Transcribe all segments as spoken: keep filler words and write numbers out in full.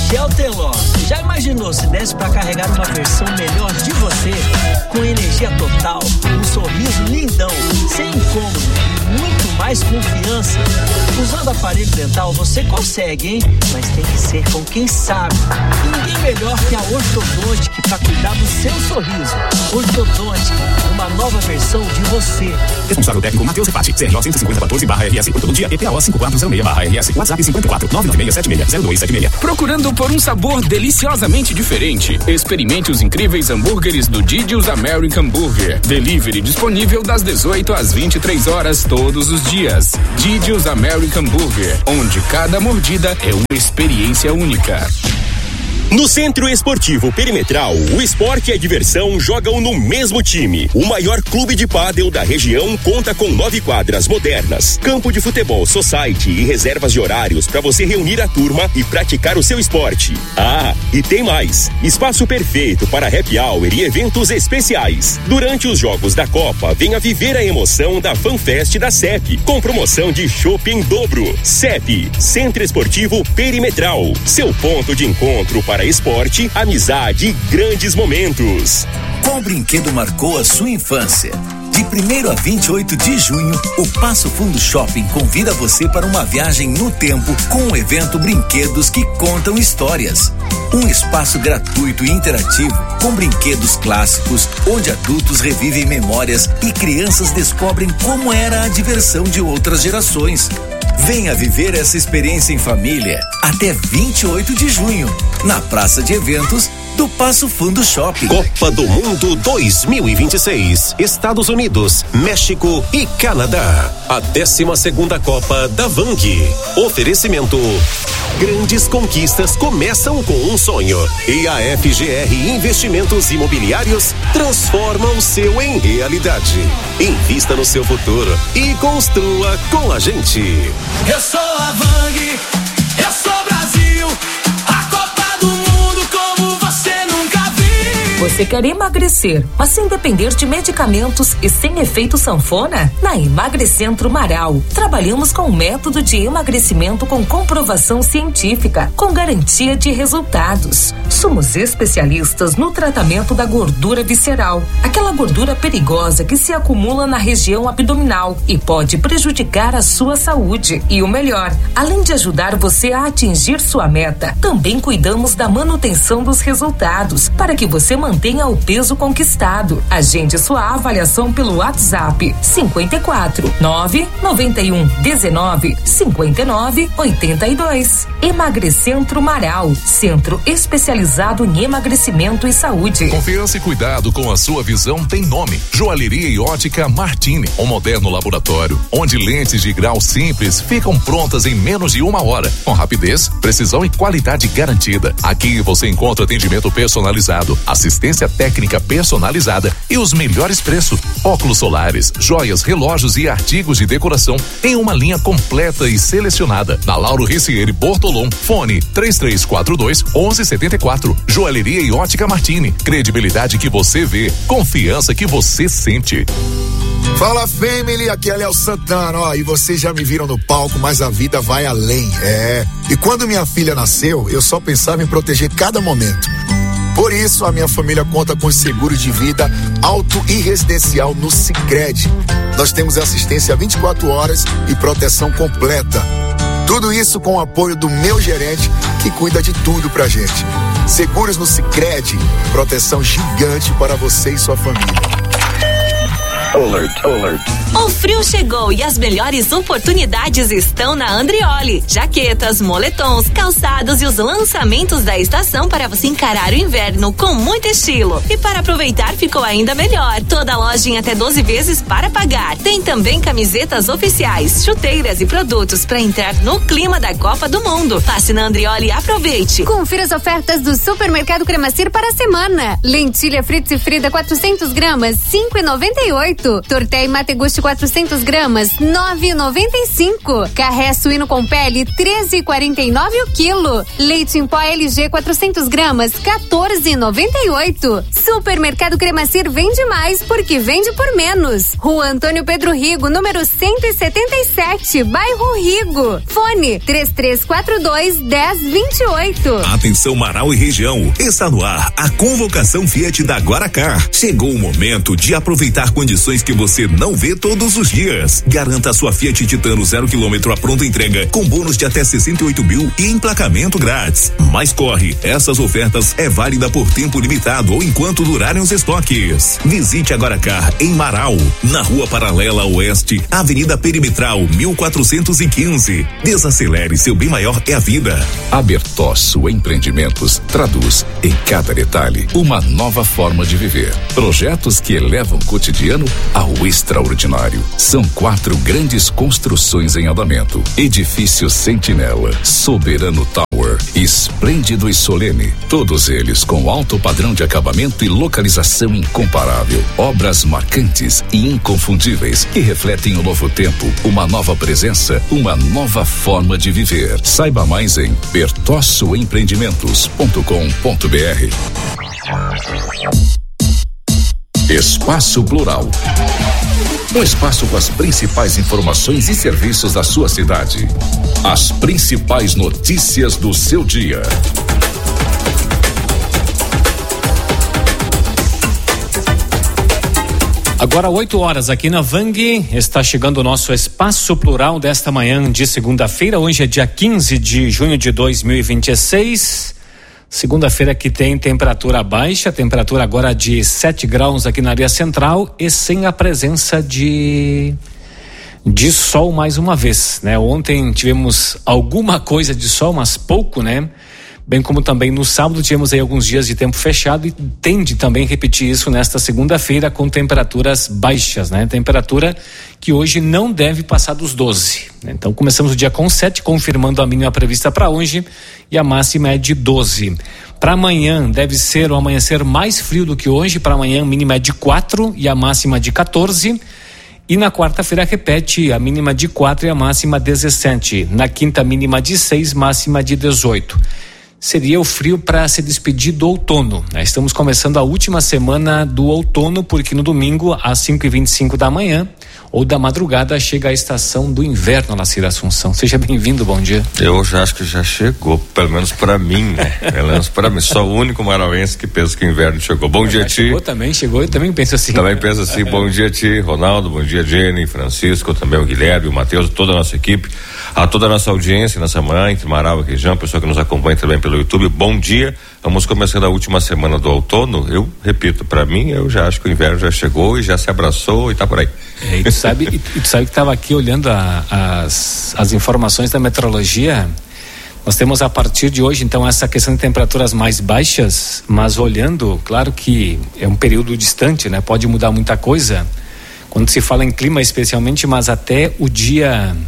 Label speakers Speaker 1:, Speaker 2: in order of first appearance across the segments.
Speaker 1: Gel Teló. Já imaginou se desse para carregar uma versão melhor de você? Com energia total, um sorriso lindão, sem incômodo e muito mais confiança. Usando aparelho dental você consegue, hein? Mas tem que ser com quem sabe. E ninguém melhor que a Ortodontic para cuidar do seu sorriso. Ortodontic, uma nova versão de você.
Speaker 2: Responsável técnico Matheus Repati, C R O cento e cinquenta quatorze barra R S, todo dia E P A O cinco quatro zero seis barra R S, WhatsApp cinquenta e quatro, nove nove seis sete seis, zero dois sete seis.
Speaker 3: Procurando por um sabor deliciosamente diferente? Experimente os incríveis hambúrgueres do Didi's American Burger. Delivery disponível das dezoito às vinte e três horas todos os dias. Didi's American Burger, onde cada mordida é uma experiência única.
Speaker 4: No Centro Esportivo Perimetral, o esporte e a diversão jogam no mesmo time. O maior clube de pádel da região conta com nove quadras modernas, campo de futebol society e reservas de horários para você reunir a turma e praticar o seu esporte. Ah, e tem mais, espaço perfeito para happy hour e eventos especiais. Durante os jogos da Copa, venha viver a emoção da FanFest da C E P, com promoção de chopp em dobro. C E P, Centro Esportivo Perimetral, seu ponto de encontro para Para esporte, amizade e grandes momentos.
Speaker 5: Qual brinquedo marcou a sua infância? De primeiro a vinte e oito de junho, o Passo Fundo Shopping convida você para uma viagem no tempo com o evento Brinquedos que Contam Histórias. Um espaço gratuito e interativo com brinquedos clássicos, onde adultos revivem memórias e crianças descobrem como era a diversão de outras gerações. Venha viver essa experiência em família até vinte e oito de junho, na Praça de Eventos do Passo Fundo Shopping.
Speaker 6: Copa do Mundo dois mil e vinte e seis, Estados Unidos, México e Canadá. A décima segunda Copa da Vang. Oferecimento: grandes conquistas começam com um sonho. E a F G R Investimentos Imobiliários transforma o seu em realidade. Invista no seu futuro e construa com a gente.
Speaker 7: Eu sou a Vang, eu sou Brasil, a Copa do Mundo como você nunca viu.
Speaker 8: Você quer emagrecer, mas sem depender de medicamentos e sem efeito sanfona? Na Emagrecentro Marau, trabalhamos com um método de emagrecimento com comprovação científica, com garantia de resultados. Somos especialistas no tratamento da gordura visceral, aquela gordura perigosa que se acumula na região abdominal e pode prejudicar a sua saúde. E o melhor, além de ajudar você a atingir sua meta, também cuidamos da manutenção dos resultados para que você mantenha o peso conquistado. Agende sua avaliação pelo WhatsApp cinquenta e quatro, nove noventa e um, dezenove, cinquenta e nove, oitenta e dois. Emagrecentro Marau, centro especializado em emagrecimento e saúde.
Speaker 9: Confiança e cuidado com a sua visão tem nome: Joalheria e Ótica Martini, um moderno laboratório onde lentes de grau simples ficam prontas em menos de uma hora, com rapidez, precisão e qualidade garantida. Aqui você encontra atendimento personalizado, assistência técnica personalizada e os melhores preços. Óculos solares, joias, relógios e artigos de decoração em uma linha completa e selecionada. Na Lauro Ricieri Bortolom, fone três três quatro dois, onze setenta e quatro. Joalheria e Ótica Martini, credibilidade que você vê, confiança que você sente.
Speaker 10: Fala, family, aqui é Léo Santana, ó, e vocês já me viram no palco, mas a vida vai além, é. E quando minha filha nasceu, eu só pensava em proteger cada momento. Por isso, a minha família conta com seguro de vida auto e residencial no Sicredi. Nós temos assistência vinte e quatro horas e proteção completa. Tudo isso com o apoio do meu gerente, que cuida de tudo pra gente. Seguros no Sicredi, proteção gigante para você e sua família.
Speaker 11: Alert, alert.
Speaker 12: O frio chegou e as melhores oportunidades estão na Andrioli. Jaquetas, moletons, calçados e os lançamentos da estação para você encarar o inverno com muito estilo. E para aproveitar ficou ainda melhor. Toda loja em até doze vezes para pagar. Tem também camisetas oficiais, chuteiras e produtos para entrar no clima da Copa do Mundo. Passe na Andrioli e aproveite.
Speaker 13: Confira as ofertas do Supermercado Cremacir para a semana. Lentilha Fritz e Frida quatrocentos gramas, cinco e noventa e oito. oito. Tortéi Mategusti quatrocentos gramas, nove e noventa e cinco. Carré suíno com pele, treze e quarenta e nove o quilo. Leite em pó L G quatrocentos gramas, quatorze e noventa e oito. Supermercado Cremacir vende mais porque vende por menos. Rua Antônio Pedro Rigo, número cento e setenta e sete, bairro Rigo. Fone três três quatro dois, dez vinte e oito.
Speaker 14: Atenção Marau e região, está no ar a convocação Fiat da Guaracar. Chegou o momento de aproveitar condições que você não vê todos os dias. Garanta a sua Fiat Titano zero quilômetro à pronta entrega com bônus de até sessenta e oito mil e emplacamento grátis. Mas corre, essas ofertas é válida por tempo limitado ou enquanto durarem os estoques. Visite a Guaracar em Marau, na Rua Paralela Oeste, Avenida Perimetral mil quatrocentos e quinze. Desacelere, seu bem maior é a vida.
Speaker 9: A Bertosso Empreendimentos traduz em cada detalhe uma nova forma de viver. Projetos que elevam o cotidiano ao extraordinário. São quatro grandes construções em andamento: Edifício Sentinela, Soberano Tower, Esplêndido e Solene. Todos eles com alto padrão de acabamento e localização incomparável. Obras marcantes e inconfundíveis que refletem o novo tempo, uma nova presença, uma nova forma de viver. Saiba mais em bertosso empreendimentos ponto com ponto br. Espaço Plural. Um espaço com as principais informações e serviços da sua cidade. As principais notícias do seu dia.
Speaker 15: Agora oito horas aqui na Vang, está chegando o nosso Espaço Plural desta manhã de segunda-feira. Hoje é dia quinze de junho de dois mil e vinte e seis. Segunda-feira que tem temperatura baixa, temperatura agora de sete graus aqui na área central e sem a presença de de sol mais uma vez, né? Ontem tivemos alguma coisa de sol, mas pouco, né? Bem como também no sábado tivemos aí alguns dias de tempo fechado e tende também a repetir isso nesta segunda-feira com temperaturas baixas, né? Temperatura que hoje não deve passar dos doze. Né? Então começamos o dia com sete, confirmando a mínima prevista para hoje e a máxima é de doze. Para amanhã deve ser o amanhecer mais frio do que hoje. Para amanhã a mínima é de quatro e a máxima de quatorze. E na quarta-feira repete a mínima de quatro e a máxima dezessete. Na quinta mínima de seis, máxima de dezoito. Seria o frio para se despedir do outono, né? Estamos começando a última semana do outono, porque no domingo às cinco e vinte e cinco da manhã ou da madrugada chega a estação do inverno, Lacir Assunção. Seja bem-vindo, bom dia.
Speaker 16: Eu já acho que já chegou, pelo menos para mim, né? Pelo menos para mim, sou o único marauense que pensa que o inverno chegou. Bom dia, Ti.
Speaker 15: Chegou também, chegou, eu também penso assim.
Speaker 16: Também penso assim, bom dia, Ti, Ronaldo, bom dia, Jenny, Francisco, também o Guilherme, o Matheus, toda a nossa equipe, a toda a nossa audiência nessa manhã, entre Marau e região, pessoal que nos acompanha também pelo YouTube, bom dia. Vamos começando a última semana do outono. Eu repito, para mim, eu já acho que o inverno já chegou e já se abraçou e tá por aí.
Speaker 15: É, e tu sabe, e, e tu sabe que estava aqui olhando a, as, as informações da meteorologia. Nós temos a partir de hoje, então, essa questão de temperaturas mais baixas, mas olhando, claro que é um período distante, né? Pode mudar muita coisa quando se fala em clima especialmente, mas até o dia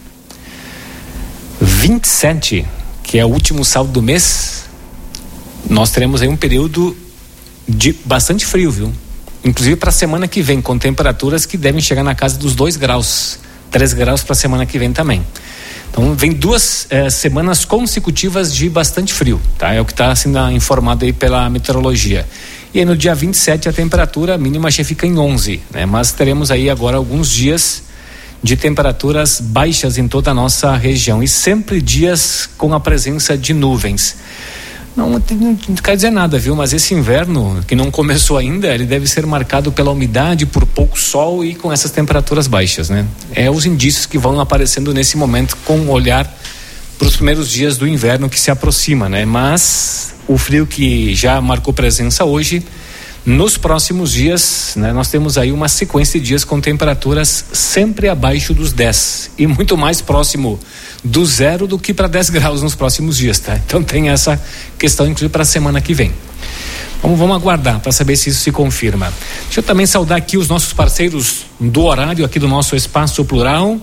Speaker 15: vinte e sete, que é o último sábado do mês, nós teremos aí um período de bastante frio, viu? Inclusive para a semana que vem, com temperaturas que devem chegar na casa dos dois graus, três graus para a semana que vem também. Então vem duas eh, semanas consecutivas de bastante frio, tá? É o que está sendo informado aí pela meteorologia. E aí no dia vinte e sete a temperatura mínima já fica em onze, né? Mas teremos aí agora alguns dias de temperaturas baixas em toda a nossa região e sempre dias com a presença de nuvens. Não, não quer dizer nada, viu? Mas esse inverno, que não começou ainda, ele deve ser marcado pela umidade, por pouco sol e com essas temperaturas baixas, né? É os indícios que vão aparecendo nesse momento com o olhar para os primeiros dias do inverno que se aproxima, né? Mas o frio que já marcou presença hoje, nos próximos dias, né, nós temos aí uma sequência de dias com temperaturas sempre abaixo dos dez e muito mais próximo do zero do que para dez graus nos próximos dias, tá? Então tem essa questão inclusive para a semana que vem. Vamos, vamos aguardar para saber se isso se confirma. Deixa eu também saudar aqui os nossos parceiros do horário aqui do nosso Espaço Plural.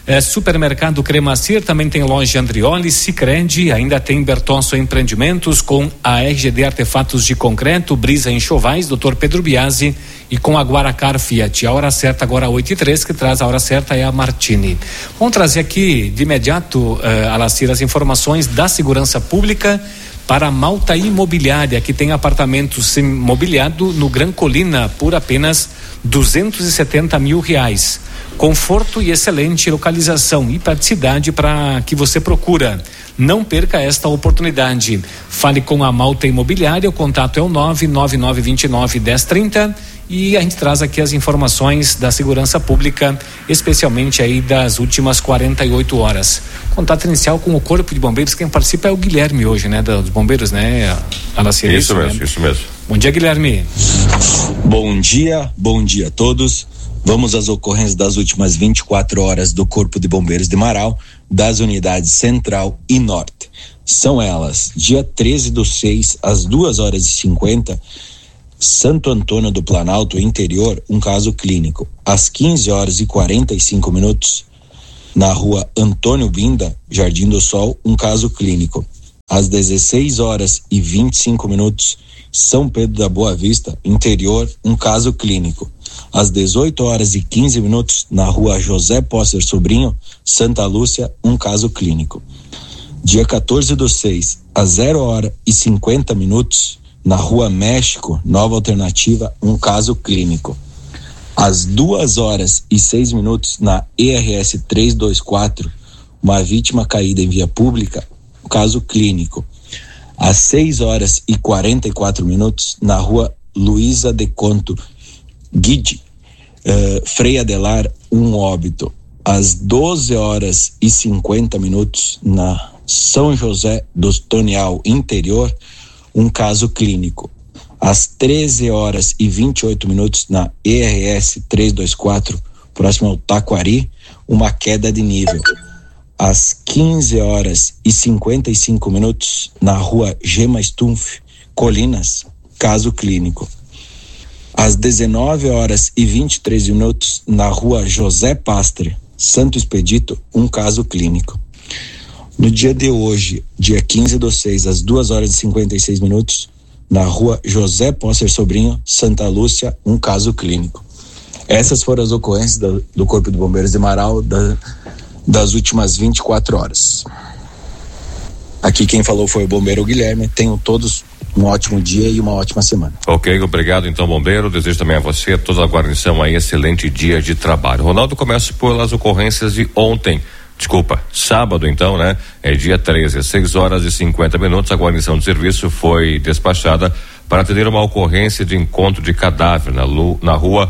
Speaker 15: É, supermercado Cremacir, também tem loja Andrioli, Sicredi, ainda tem Bertosso Empreendimentos com a R G D Artefatos de Concreto, Brisa Enxovais, doutor Pedro Biasi e com a Guaracar Fiat. A hora certa agora oito e três, que traz a hora certa é a Martini. Vamos trazer aqui de imediato, uh, Alacir, as informações da segurança pública para a Malta Imobiliária, que tem apartamentos imobiliados no Gran Colina por apenas duzentos e setenta mil reais. Conforto e excelente localização e praticidade para que você procura. Não perca esta oportunidade. Fale com a Malta Imobiliária, o contato é o nove nove nove dois nove um zero três zero e a gente traz aqui as informações da segurança pública, especialmente aí das últimas quarenta e oito horas. Contato inicial com o Corpo de Bombeiros, quem participa é o Guilherme hoje, né, dos bombeiros, né, Alacir?
Speaker 16: Isso mesmo,
Speaker 15: né?
Speaker 16: isso mesmo.
Speaker 15: Bom dia, Guilherme.
Speaker 17: Bom dia, bom dia a todos. Vamos às ocorrências das últimas vinte e quatro horas do Corpo de Bombeiros de Marau, das unidades Central e Norte. São elas, dia treze do seis, às duas horas e cinquenta, Santo Antônio do Planalto, interior, um caso clínico. Às quinze horas e quarenta e cinco minutos, na rua Antônio Binda, Jardim do Sol, um caso clínico. Às dezesseis horas e vinte e cinco minutos, São Pedro da Boa Vista, interior, um caso clínico. Às dezoito horas e quinze minutos, na rua José Posser Sobrinho, Santa Lúcia, um caso clínico. Dia quatorze do seis, às zero hora e cinquenta minutos, na rua México, Nova Alternativa, um caso clínico. Às duas horas e seis minutos, na E R S trezentos e vinte e quatro, uma vítima caída em via pública, um caso clínico. Às seis horas e quarenta e quatro minutos, na rua Luísa de Conto Guide, uh, Frei Adelar, um óbito. Às doze horas e cinquenta minutos, na São José do Tonial, interior, um caso clínico. Às treze horas e vinte e oito minutos, na E R S trezentos e vinte e quatro, próximo ao Taquari, uma queda de nível. Às quinze horas e cinquenta e cinco minutos, na rua Gema Stumpf, Colinas, caso clínico. Às dezenove horas e vinte e três minutos, na rua José Pastre, Santo Expedito, um caso clínico. No dia de hoje, dia quinze do seis, às duas horas e cinquenta e seis minutos, na rua José Posser Sobrinho, Santa Lúcia, um caso clínico. Essas foram as ocorrências do, do Corpo de Bombeiros de Marau da, das últimas vinte e quatro horas. Aqui quem falou foi o bombeiro Guilherme. Tenham todos um ótimo dia e uma ótima semana.
Speaker 16: Ok, obrigado então, bombeiro. Desejo também a você, a toda a guarnição aí, excelente dia de trabalho. Ronaldo, começa pelas ocorrências de ontem. Desculpa, sábado então, né? É dia treze, às seis horas e cinquenta minutos, a guarnição de serviço foi despachada para atender uma ocorrência de encontro de cadáver na, Lu, na rua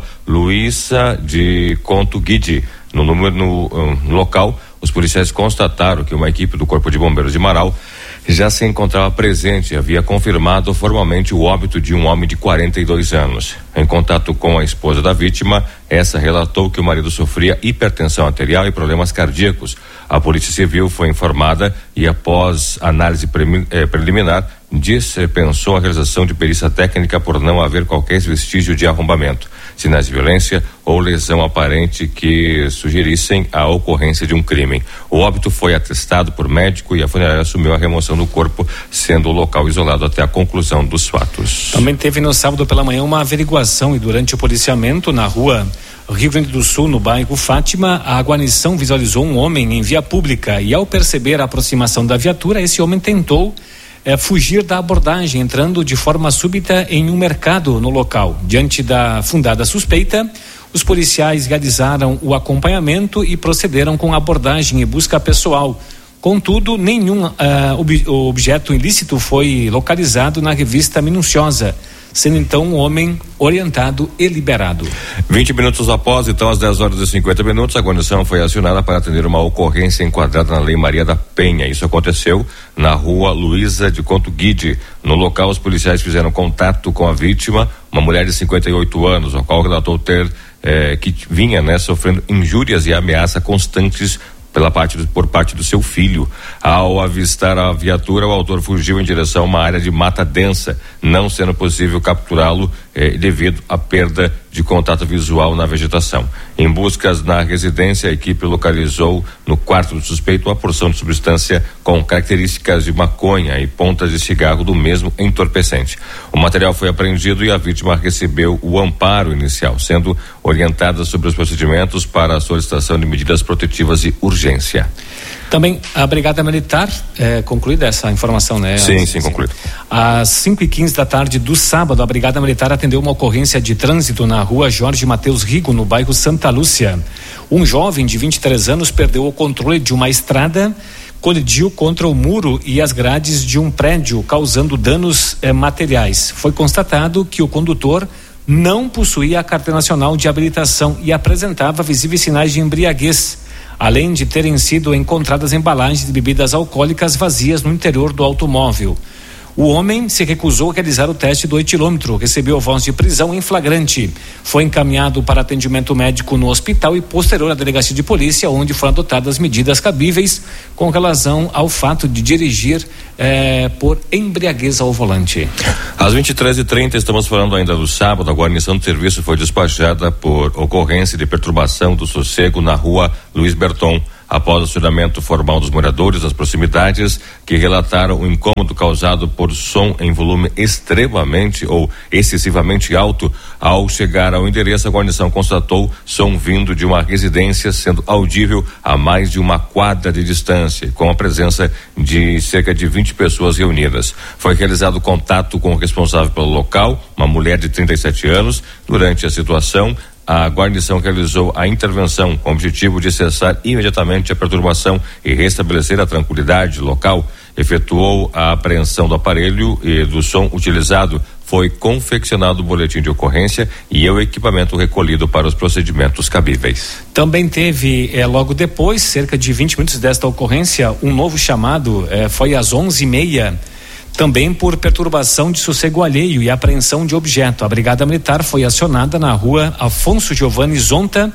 Speaker 16: Luísa de Conto Guide. No, no, no, no local, os policiais constataram que uma equipe do Corpo de Bombeiros de Marau já se encontrava presente e havia confirmado formalmente o óbito de um homem de quarenta e dois anos. Em contato com a esposa da vítima, essa relatou que o marido sofria hipertensão arterial e problemas cardíacos. A Polícia Civil foi informada e, após análise pre- eh, preliminar, dispensou a realização de perícia técnica por não haver qualquer vestígio de arrombamento, sinais de violência ou lesão aparente que sugerissem a ocorrência de um crime. O óbito foi atestado por médico e a funerária assumiu a remoção do corpo, sendo o local isolado até a conclusão dos fatos.
Speaker 15: Também teve no sábado pela manhã uma averiguação e durante o policiamento na rua Rio Grande do Sul, no bairro Fátima, a guarnição visualizou um homem em via pública e, ao perceber a aproximação da viatura, esse homem tentou É, fugir da abordagem, entrando de forma súbita em um mercado no local. Diante da fundada suspeita, os policiais realizaram o acompanhamento e procederam com abordagem e busca pessoal. Contudo, nenhum uh, ob- objeto ilícito foi localizado na revista minuciosa, sendo então um homem orientado e liberado.
Speaker 16: vinte minutos após, então, às dez horas e cinquenta minutos, a guarnição foi acionada para atender uma ocorrência enquadrada na Lei Maria da Penha. Isso aconteceu na rua Luísa de Conto Guide. No local, os policiais fizeram contato com a vítima, uma mulher de cinquenta e oito anos, a qual relatou ter eh, que vinha, né, sofrendo injúrias e ameaças constantes pela parte do, por parte do seu filho. Ao avistar a viatura, o autor fugiu em direção a uma área de mata densa, não sendo possível capturá-lo eh, devido à perda de contato visual na vegetação. Em buscas na residência, a equipe localizou no quarto do suspeito uma porção de substância com características de maconha e pontas de cigarro do mesmo entorpecente. O material foi apreendido e a vítima recebeu o amparo inicial, sendo orientada sobre os procedimentos para a solicitação de medidas protetivas e urgência.
Speaker 15: Também a Brigada Militar, é, concluída essa informação, né?
Speaker 16: Sim, sim, concluída.
Speaker 15: Às cinco e quinze da tarde do sábado, a Brigada Militar atendeu uma ocorrência de trânsito na rua Jorge Mateus Rigo, no bairro Santa Lúcia. Um jovem de vinte e três anos perdeu o controle de uma estrada, colidiu contra o muro e as grades de um prédio, causando danos eh, materiais. Foi constatado que o condutor não possuía a carteira nacional de habilitação e apresentava visíveis sinais de embriaguez, além de terem sido encontradas embalagens de bebidas alcoólicas vazias no interior do automóvel. O homem se recusou a realizar o teste do etilômetro, recebeu voz de prisão em flagrante. Foi encaminhado para atendimento médico no hospital e posterior à delegacia de polícia, onde foram adotadas medidas cabíveis com relação ao fato de dirigir eh, por embriaguez ao volante.
Speaker 16: Às vinte e três e trinta, estamos falando ainda do sábado, a guarnição do serviço foi despachada por ocorrência de perturbação do sossego na rua Luiz Berton. Após acionamento formal dos moradores das proximidades, que relataram o incômodo causado por som em volume extremamente ou excessivamente alto, ao chegar ao endereço, a guarnição constatou som vindo de uma residência, sendo audível a mais de uma quadra de distância, com a presença de cerca de vinte pessoas reunidas. Foi realizado contato com o responsável pelo local, uma mulher de trinta e sete anos. Durante a situação, a guarnição realizou a intervenção com o objetivo de cessar imediatamente a perturbação e restabelecer a tranquilidade local. Efetuou a apreensão do aparelho e do som utilizado. Foi confeccionado o boletim de ocorrência e o equipamento recolhido para os procedimentos cabíveis.
Speaker 15: Também teve, eh, logo depois, cerca de vinte minutos desta ocorrência, um novo chamado, eh, foi às onze e meia. Também por perturbação de sossego alheio e apreensão de objeto. A Brigada Militar foi acionada na rua Afonso Giovanni Zonta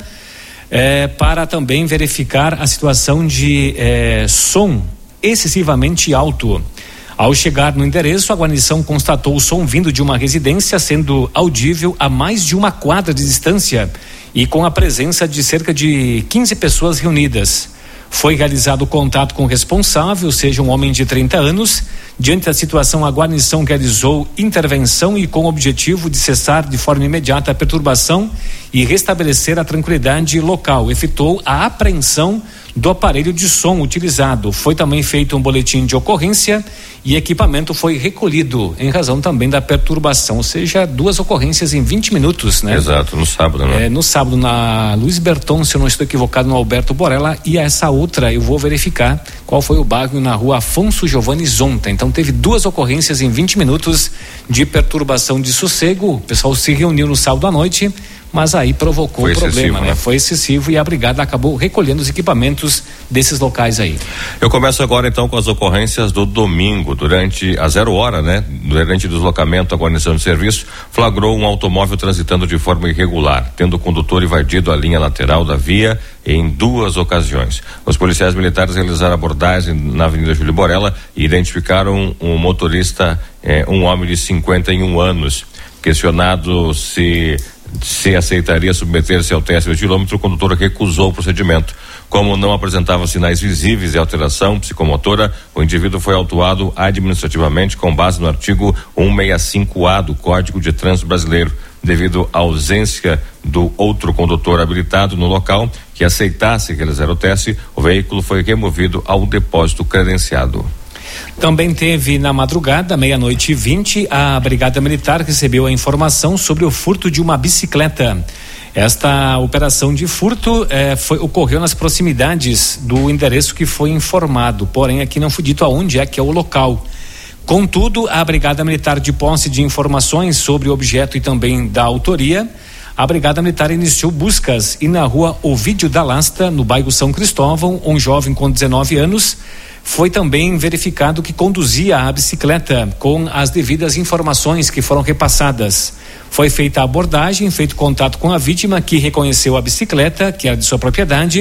Speaker 15: eh, para também verificar a situação de eh, som excessivamente alto. Ao chegar no endereço, a guarnição constatou o som vindo de uma residência, sendo audível a mais de uma quadra de distância e com a presença de cerca de quinze pessoas reunidas. Foi realizado contato com o responsável, seja um homem de trinta anos. Diante da situação, a guarnição realizou intervenção e com o objetivo de cessar de forma imediata a perturbação e restabelecer a tranquilidade local. Efetuou a apreensão do aparelho de som utilizado. Foi também feito um boletim de ocorrência e equipamento foi recolhido em razão também da perturbação, ou seja, duas ocorrências em vinte minutos, né?
Speaker 16: Exato, no sábado, né?
Speaker 15: É, no sábado na Luiz Berton, se eu não estou equivocado, no Alberto Borella, e essa outra eu vou verificar qual foi o bairro, na rua Afonso Giovanni Zonta. Então teve duas ocorrências em vinte minutos de perturbação de sossego. O pessoal se reuniu no sábado à noite, mas aí provocou o problema, né? né? Foi excessivo e a brigada acabou recolhendo os equipamentos desses locais aí.
Speaker 16: Eu começo agora então com as ocorrências do domingo. Durante a zero hora, né? Durante o deslocamento, a guarnição de serviço flagrou um automóvel transitando de forma irregular, tendo o condutor invadido a linha lateral da via em duas ocasiões. Os policiais militares realizaram abordagem na Avenida Júlio Borella e identificaram um motorista, eh, um homem de cinquenta e um anos. Questionado se se aceitaria submeter-se ao teste do etilômetro, o condutor recusou o procedimento. Como não apresentava sinais visíveis de alteração psicomotora, o indivíduo foi autuado administrativamente com base no artigo cento e sessenta e cinco A do Código de Trânsito Brasileiro, devido à ausência do outro condutor habilitado no local que aceitasse realizar o teste. O veículo foi removido ao depósito credenciado.
Speaker 15: Também teve na madrugada, meia-noite e vinte, a Brigada Militar recebeu a informação sobre o furto de uma bicicleta. Esta operação de furto eh, foi, ocorreu nas proximidades do endereço que foi informado, porém aqui não foi dito aonde é que é o local. Contudo, a Brigada Militar, de posse de informações sobre o objeto e também da autoria, a Brigada Militar iniciou buscas e na rua Ovídio da Lasta, no bairro São Cristóvão, um jovem com dezenove anos foi também verificado que conduzia a bicicleta com as devidas informações que foram repassadas. Foi feita a abordagem, feito contato com a vítima, que reconheceu a bicicleta, que era de sua propriedade,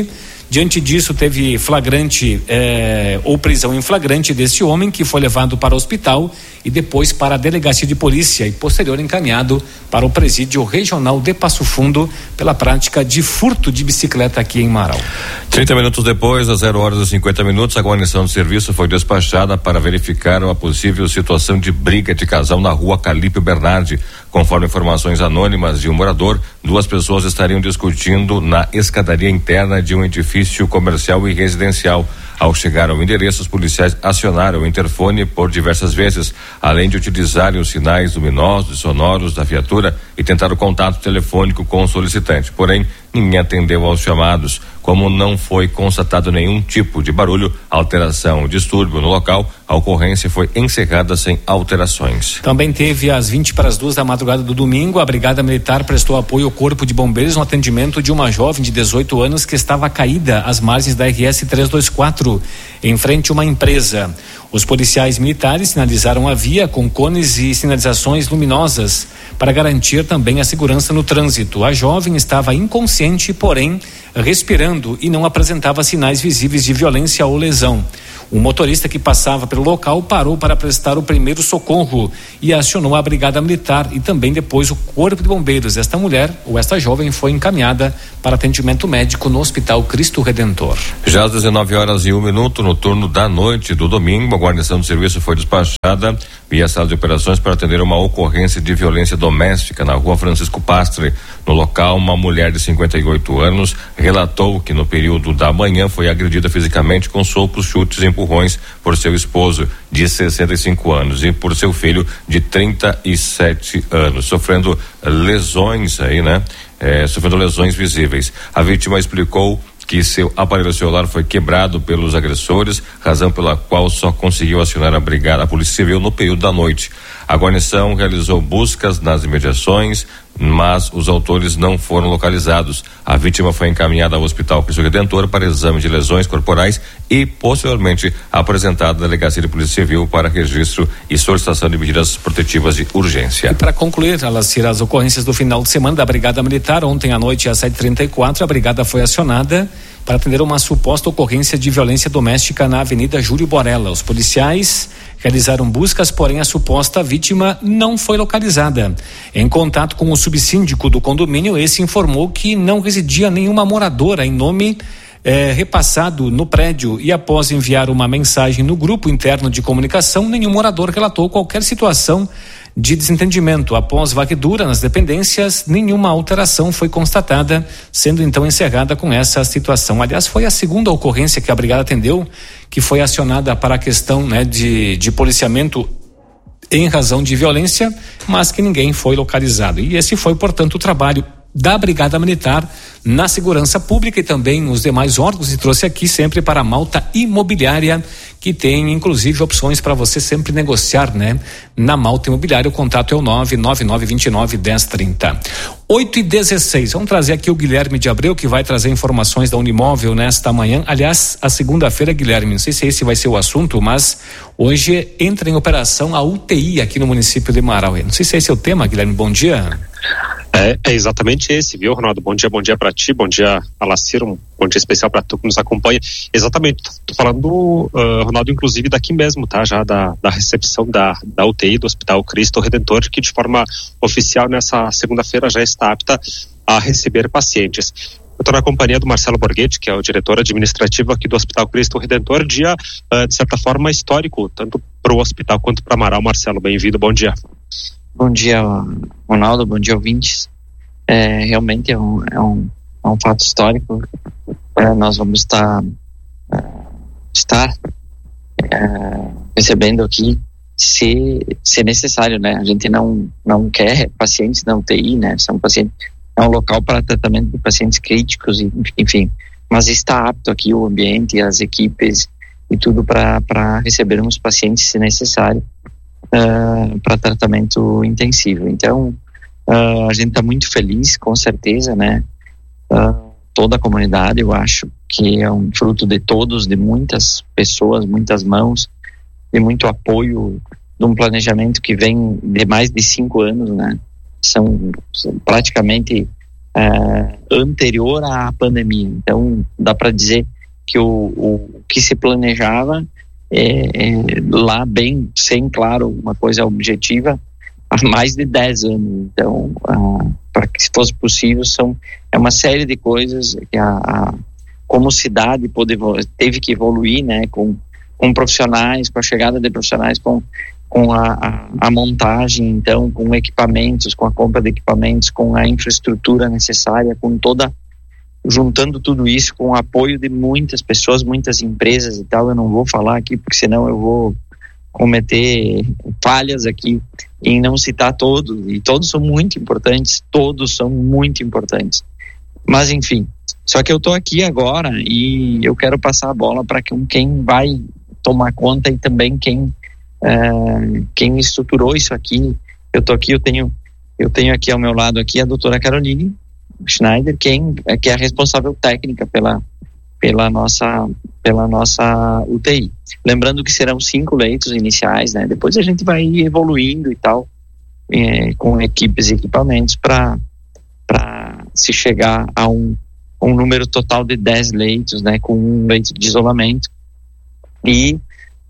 Speaker 15: Diante disso, teve flagrante eh, ou prisão em flagrante deste homem, que foi levado para o hospital e depois para a delegacia de polícia e posterior encaminhado para o presídio regional de Passo Fundo pela prática de furto de bicicleta aqui em Marau.
Speaker 16: trinta minutos depois, às zero horas e cinquenta minutos, a guarnição de serviço foi despachada para verificar uma possível situação de briga de casal na rua Calípio Bernardi. Conforme informações anônimas de um morador, duas pessoas estariam discutindo na escadaria interna de um edifício comercial e residencial. Ao chegar ao endereço, os policiais acionaram o interfone por diversas vezes, além de utilizarem os sinais luminosos e sonoros da viatura e tentar o contato telefônico com o solicitante. Porém, ninguém atendeu aos chamados. Como não foi constatado nenhum tipo de barulho, alteração ou distúrbio no local, a ocorrência foi encerrada sem alterações.
Speaker 15: Também teve às vinte para as duas da madrugada do domingo, a Brigada Militar prestou apoio ao Corpo de Bombeiros no atendimento de uma jovem de dezoito anos que estava caída às margens da R S trezentos e vinte e quatro, em frente a uma empresa. Os policiais militares sinalizaram a via com cones e sinalizações luminosas para garantir também a segurança no trânsito. A jovem estava inconsciente, porém respirando e não apresentava sinais visíveis de violência ou lesão. Um motorista que passava pelo local parou para prestar o primeiro socorro e acionou a Brigada Militar e também depois o Corpo de Bombeiros. Esta mulher, ou esta jovem, foi encaminhada para atendimento médico no Hospital Cristo Redentor.
Speaker 16: Já às dezenove horas e um minuto, no turno da noite do domingo, a guarnição de serviço foi despachada via sala de operações para atender uma ocorrência de violência doméstica na rua Francisco Pastre. No local, uma mulher de cinquenta e oito anos relatou que no período da manhã foi agredida fisicamente com socos, chutes e empurrões por seu esposo de sessenta e cinco anos e por seu filho de trinta e sete anos, sofrendo lesões aí, né? É, sofrendo lesões visíveis. A vítima explicou que seu aparelho celular foi quebrado pelos agressores, razão pela qual só conseguiu acionar a brigada, a Polícia Civil, no período da noite. A guarnição realizou buscas nas imediações, mas os autores não foram localizados. A vítima foi encaminhada ao Hospital Cristo Redentor para exame de lesões corporais e, posteriormente, apresentada à Delegacia de Polícia Civil para registro e solicitação de medidas protetivas de urgência.
Speaker 15: E para concluir, Alacir, as ocorrências do final de semana da Brigada Militar, ontem à noite às sete e trinta e quatro, a brigada foi acionada para atender uma suposta ocorrência de violência doméstica na Avenida Júlio Borella. Os policiais realizaram buscas, porém a suposta vítima não foi localizada. Em contato com o subsíndico do condomínio, esse informou que não residia nenhuma moradora em nome eh, repassado no prédio, e após enviar uma mensagem no grupo interno de comunicação, nenhum morador relatou qualquer situação de desentendimento. Após varredura nas dependências, nenhuma alteração foi constatada, sendo então encerrada com essa situação. Aliás, foi a segunda ocorrência que a brigada atendeu, que foi acionada para a questão, né, de, de policiamento em razão de violência, mas que ninguém foi localizado. E esse foi, portanto, o trabalho da Brigada Militar na segurança pública e também os demais órgãos, e trouxe aqui sempre para a Malta Imobiliária, que tem inclusive opções para você sempre negociar, né? Na Malta Imobiliária, o contato é o nove nove nove dois nove um zero três zero. oito e dezesseis, vamos trazer aqui o Guilherme de Abreu, que vai trazer informações da Unimóvel nesta manhã. Aliás, a segunda-feira, Guilherme, não sei se esse vai ser o assunto, mas hoje entra em operação a U T I aqui no município de Marau. Não sei se esse é o tema, Guilherme, bom dia.
Speaker 18: É, é exatamente esse, viu, Ronaldo? Bom dia, bom dia para ti, bom dia, Alacir, um bom dia especial para tu que nos acompanha. Exatamente, tô, tô falando, uh, Ronaldo, inclusive daqui mesmo, tá? Já da, da recepção da, da U T I do Hospital Cristo Redentor, que de forma oficial nessa segunda-feira já está apta a receber pacientes. Eu estou na companhia do Marcelo Borghetti, que é o diretor administrativo aqui do Hospital Cristo Redentor, dia, uh, de certa forma, histórico, tanto para o hospital quanto para Amaral. Marcelo, bem-vindo, bom dia.
Speaker 19: Bom dia, Ronaldo, bom dia, ouvintes. É, realmente é um, é, um, é um fato histórico. É, nós vamos estar, é, estar é, recebendo aqui, se, se necessário, né? A gente não, não quer pacientes na U T I, né? São pacientes, é um local para tratamento de pacientes críticos, enfim. Mas está apto aqui o ambiente, as equipes e tudo para recebermos pacientes, se necessário. Uh, para tratamento intensivo. Então, uh, a gente está muito feliz, com certeza, né? Uh, toda a comunidade, eu acho que é um fruto de todos, de muitas pessoas, muitas mãos, de muito apoio, de um planejamento que vem de mais de cinco anos, né? São, são praticamente uh, anterior à pandemia. Então, dá para dizer que o, o que se planejava é, é, lá bem, sem, claro, uma coisa objetiva, há mais de dez anos. Então, uh, para que se fosse possível, são, é uma série de coisas que a, a como cidade pode, teve que evoluir, né, com, com profissionais, com a chegada de profissionais, com, com a, a, a montagem, então, com equipamentos, com a compra de equipamentos, com a infraestrutura necessária, com toda, juntando tudo isso com o apoio de muitas pessoas, muitas empresas e tal. Eu não vou falar aqui, porque senão eu vou cometer falhas aqui em não citar todos, e todos são muito importantes, todos são muito importantes. Mas, enfim, só que eu tô aqui agora e eu quero passar a bola para quem vai tomar conta e também quem, uh, quem estruturou isso aqui. Eu tô aqui, eu tenho, eu tenho aqui ao meu lado aqui a doutora Caroline Schneider, quem, que é a responsável técnica pela, pela, nossa, pela nossa U T I. Lembrando que serão cinco leitos iniciais, né? Depois a gente vai evoluindo e tal, é, com equipes e equipamentos para para se chegar a um, um número total de dez leitos, né? Com um leito de isolamento. E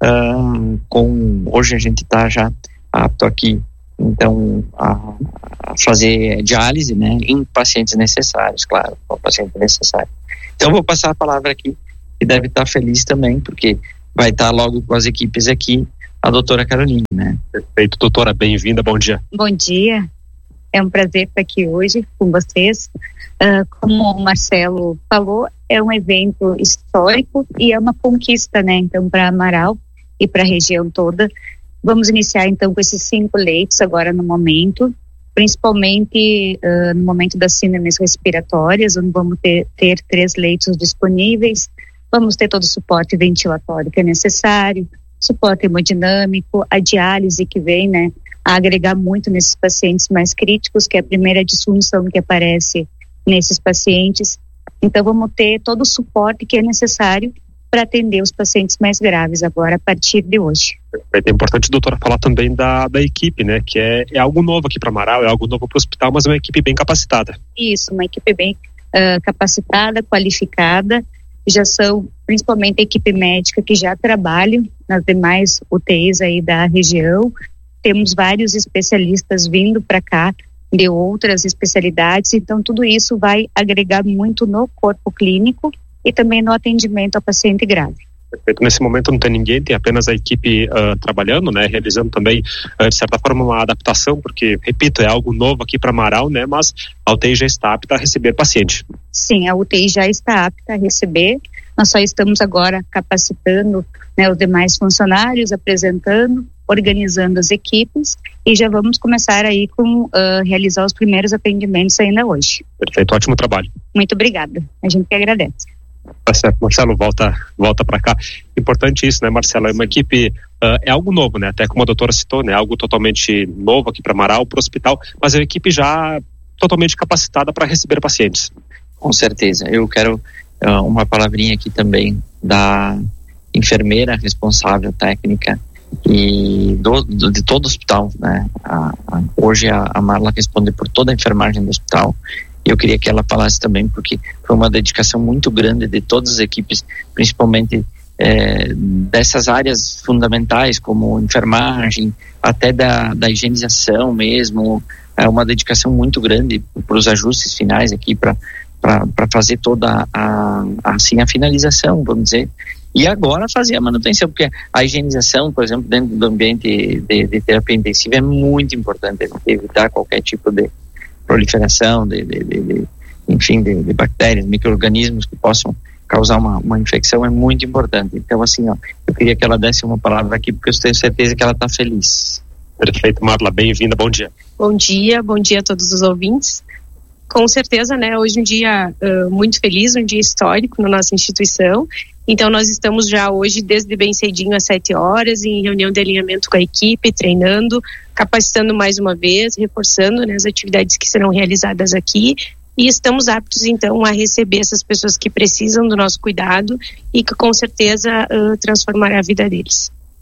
Speaker 19: uh, com, hoje a gente está já apto aqui, então, a, a fazer diálise, né? Em pacientes necessários, claro, com paciente necessário. Então, vou passar a palavra aqui, que deve estar feliz também, porque vai estar logo com as equipes aqui, a doutora Caroline, né?
Speaker 18: Perfeito, doutora, bem-vinda, bom dia.
Speaker 20: Bom dia, é um prazer estar aqui hoje com vocês. Uh, como o Marcelo falou, é um evento histórico e é uma conquista, né? Então, para Amaral e para a região toda. Vamos iniciar, então, com esses cinco leitos agora no momento, principalmente uh, no momento das síndromes respiratórias, onde vamos ter, ter três leitos disponíveis. Vamos ter todo o suporte ventilatório que é necessário, suporte hemodinâmico, a diálise que vem, né, a agregar muito nesses pacientes mais críticos, que é a primeira disfunção que aparece nesses pacientes. Então, vamos ter todo o suporte que é necessário para atender os pacientes mais graves agora, a partir de hoje.
Speaker 18: É importante, doutora, falar também da, da equipe, né, que é, é algo novo aqui para Amaral, é algo novo para o hospital, mas é uma equipe bem capacitada.
Speaker 20: Isso, uma equipe bem uh, capacitada, qualificada. Já são principalmente a equipe médica que já trabalha nas demais U T Is aí da região. Temos vários especialistas vindo para cá de outras especialidades, então tudo isso vai agregar muito no corpo clínico e também no atendimento ao paciente grave.
Speaker 18: Perfeito. Nesse momento não tem ninguém, tem apenas a equipe uh, trabalhando, né, realizando também, uh, de certa forma, uma adaptação, porque, repito, é algo novo aqui para Amaral, né, mas a U T I já está apta a receber paciente.
Speaker 20: Sim, a U T I já está apta a receber, nós só estamos agora capacitando, né, os demais funcionários, apresentando, organizando as equipes e já vamos começar aí com uh, realizar os primeiros atendimentos ainda hoje.
Speaker 18: Perfeito, ótimo trabalho.
Speaker 20: Muito obrigada, a gente que agradece.
Speaker 18: Tá certo, Marcelo, volta, volta para cá. Importante isso, né, Marcelo? É uma equipe, uh, é algo novo, né? Até como a doutora citou, né? Algo totalmente novo aqui para Amaral, para o hospital, mas é uma equipe já totalmente capacitada para receber pacientes.
Speaker 19: Com certeza. Eu quero uh, uma palavrinha aqui também da enfermeira responsável técnica e do, do, de todo o hospital, né? A, a, hoje a, a Marla responde por toda a enfermagem do hospital. Eu queria que ela falasse também, porque foi uma dedicação muito grande de todas as equipes, principalmente é, dessas áreas fundamentais, como enfermagem, até da, da higienização mesmo. É uma dedicação muito grande para os ajustes finais aqui, para fazer toda a, a, assim, a finalização, vamos dizer. E agora fazer a manutenção, porque a higienização, por exemplo, dentro do ambiente de, de terapia intensiva é muito importante, evitar qualquer tipo de proliferação de, de, de, de enfim, de, de bactérias, micro-organismos que possam causar uma, uma infecção é muito importante. Então, assim, ó, eu queria que ela desse uma palavra aqui, porque eu tenho certeza que ela está feliz.
Speaker 18: Perfeito, Marla, bem-vinda, bom dia.
Speaker 21: Bom dia, bom dia a todos os ouvintes. Com certeza, né, hoje um dia uh, muito feliz, um dia histórico na nossa instituição. Então, nós estamos já hoje, desde bem cedinho, às sete horas, em reunião de alinhamento com a equipe, treinando, capacitando mais uma vez, reforçando, né, as atividades que serão realizadas aqui. E estamos aptos, então, a receber essas pessoas que precisam do nosso cuidado e que, com certeza, uh, transformará a vida deles.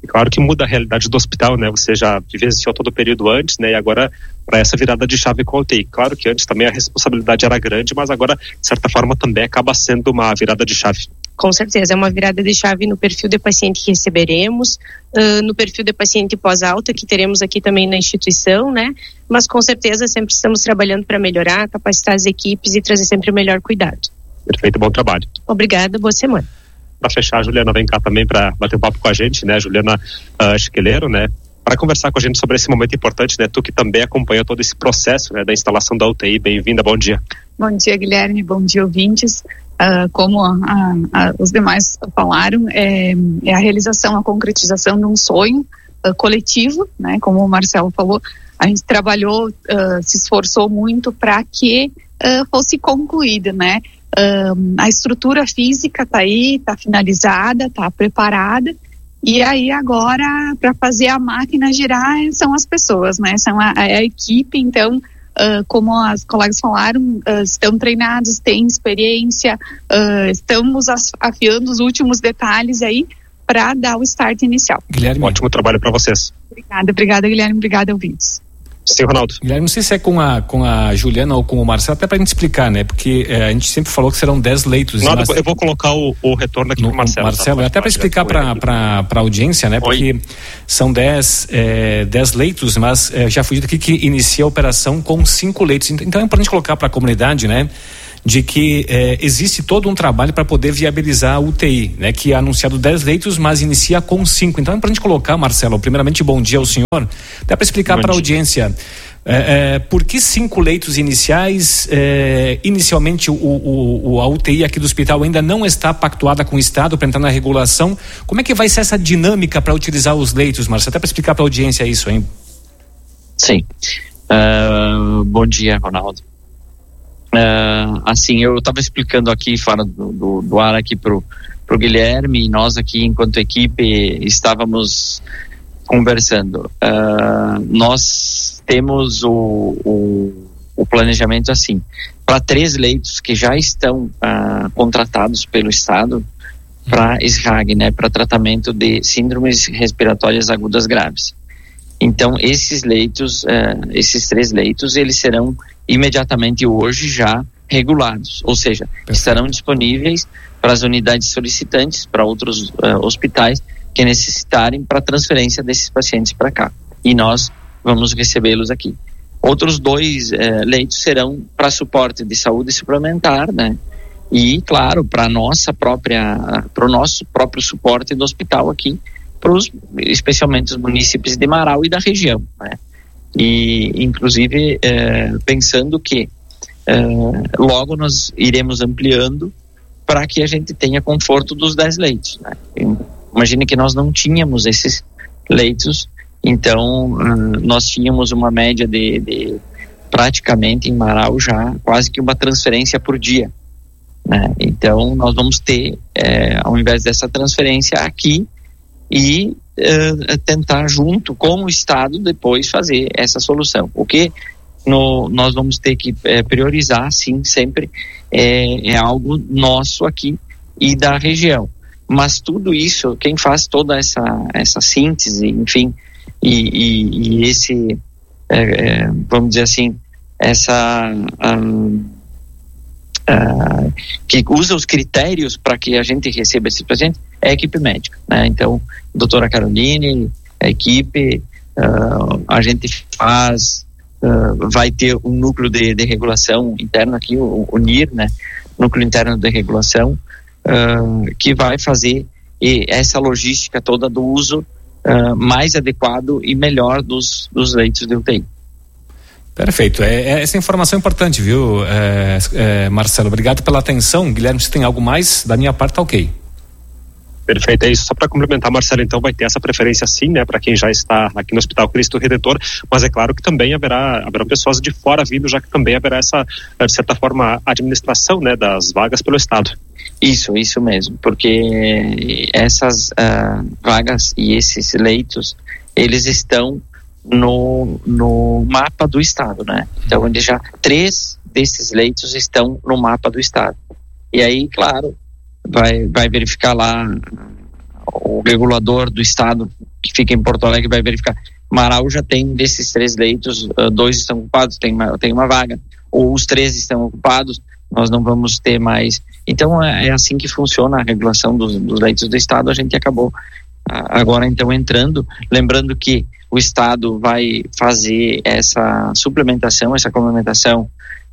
Speaker 18: E claro que muda a realidade do hospital, né? Você já vivenciou todo o período antes, né? E agora para essa virada de chave com a U T I. Claro que antes também a responsabilidade era grande, mas agora, de certa forma, também acaba sendo uma virada de chave.
Speaker 21: Com certeza, é uma virada de chave no perfil de paciente que receberemos, uh, no perfil de paciente pós-alta que teremos aqui também na instituição, né? Mas com certeza sempre estamos trabalhando para melhorar, capacitar as equipes e trazer sempre o melhor cuidado.
Speaker 18: Perfeito, bom trabalho.
Speaker 21: Obrigada, boa semana.
Speaker 18: Para fechar, a Juliana vem cá também para bater um papo com a gente, né? Juliana uh, Chiqueleiro, né? Para conversar com a gente sobre esse momento importante, né? Tu que também acompanha todo esse processo, né? Da instalação da U T I. Bem-vinda, bom dia.
Speaker 1: Bom dia, Guilherme, bom dia, ouvintes. Uh, como a, a, os demais falaram, é, é a realização, a concretização de um sonho uh, coletivo, né? Como o Marcelo falou, a gente trabalhou, uh, se esforçou muito para que uh, fosse concluída, né? Uh, a estrutura física está aí, está finalizada, está preparada, e aí agora para fazer a máquina girar são as pessoas, né? São a, a equipe, então uh, como as colegas falaram, uh, estão treinados, têm experiência, uh, estamos afiando os últimos detalhes aí para dar o start inicial.
Speaker 18: Guilherme, um ótimo trabalho para vocês.
Speaker 1: Obrigada, obrigada Guilherme, obrigada ouvintes.
Speaker 18: Sim, Ronaldo.
Speaker 15: Guilherme, não sei se é com a, com a Juliana ou com o Marcelo, até pra gente explicar, né? Porque é, a gente sempre falou que serão dez leitos.
Speaker 18: Não,
Speaker 15: mas...
Speaker 18: eu vou colocar o, o retorno aqui no Marcelo.
Speaker 15: Marcelo,
Speaker 18: tá?
Speaker 15: até para explicar para a audiência, né? Porque Oi. são dez, é, dez leitos, mas é, já fui dito aqui que inicia a operação com cinco leitos. Então é importante colocar para a comunidade, né? De que eh, existe todo um trabalho para poder viabilizar a U T I, né? Que é anunciado dez leitos, mas inicia com cinco. Então é para a gente colocar, Marcelo, primeiramente bom dia ao senhor, dá para explicar para a audiência eh, eh, por que cinco leitos iniciais, eh, inicialmente o, o, o, a U T I aqui do hospital ainda não está pactuada com o Estado para entrar na regulação. Como é que vai ser essa dinâmica para utilizar os leitos, Marcelo? Até para explicar para a audiência isso, hein?
Speaker 19: Sim. Uh, bom dia, Ronaldo. Uh, assim, eu estava explicando aqui fora do, do, do ar aqui pro, pro Guilherme, e nós aqui enquanto equipe estávamos conversando. Uh, nós temos o, o, o planejamento assim, para três leitos que já estão uh, contratados pelo Estado para S R A G, né, para tratamento de síndromes respiratórias agudas graves. Então, esses leitos, uh, esses três leitos, eles serão imediatamente hoje já regulados, ou seja, Perfeito. estarão disponíveis para as unidades solicitantes, para outros uh, hospitais que necessitarem para transferência desses pacientes para cá. E nós vamos recebê-los aqui. Outros dois uh, leitos serão para suporte de saúde suplementar, né? E, claro, para nossa própria, para o nosso próprio suporte do hospital aqui, pros, especialmente os munícipes de Marau e da região, né? E, inclusive, eh, pensando que eh, logo nós iremos ampliando para que a gente tenha conforto dos dez leitos, né? Imagine que nós não tínhamos esses leitos, então uh, nós tínhamos uma média de, de praticamente em Marau já quase que uma transferência por dia, né? Então nós vamos ter, eh, ao invés dessa transferência aqui, e uh, tentar junto com o Estado depois fazer essa solução. O que no, nós vamos ter que é, priorizar, sim, sempre é, é algo nosso aqui e da região. Mas tudo isso, quem faz toda essa, essa síntese, enfim, e, e, e esse, é, é, vamos dizer assim, essa... Um, Uh, que usa os critérios para que a gente receba esse paciente é a equipe médica, né? Então, a doutora Caroline, a equipe, uh, a gente faz, uh, vai ter um núcleo de, de regulação interno aqui, o, o N I R, né? Núcleo interno de regulação, uh, que vai fazer e, essa logística toda do uso uh, mais adequado e melhor dos, dos leitos de U T I.
Speaker 15: Perfeito, é, é essa informação é importante, viu, é, é, Marcelo, obrigado pela atenção. Guilherme, se tem algo mais, da minha parte tá ok.
Speaker 18: Perfeito, é isso. Só para complementar, Marcelo, então vai ter essa preferência sim, né, para quem já está aqui no Hospital Cristo Redentor, mas é claro que também haverá, haverá pessoas de fora vindo, já que também haverá essa, de certa forma, administração, né, das vagas pelo Estado.
Speaker 19: Isso, isso mesmo, porque essas uh, vagas e esses leitos, eles estão no, no mapa do Estado, né? Então, onde já três desses leitos estão no mapa do Estado. E aí, claro, vai, vai verificar lá o regulador do estado que fica em Porto Alegre vai verificar. Marau já tem desses três leitos, uh, dois estão ocupados, tem uma, tem uma vaga, ou os três estão ocupados, nós não vamos ter mais. Então é, é assim que funciona a regulação dos, dos leitos do estado. A gente acabou uh, agora então entrando, lembrando que o estado vai fazer essa suplementação, essa complementação